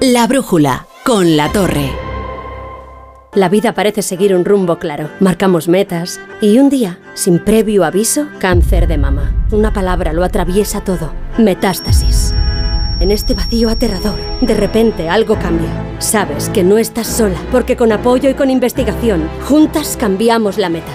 La brújula, con La Torre. La vida parece seguir un rumbo claro. Marcamos metas y un día, sin previo aviso, cáncer de mama. Una palabra lo atraviesa todo. Metástasis. En este vacío aterrador, de repente algo cambia. Sabes que no estás sola, porque con apoyo y con investigación, juntas cambiamos la meta.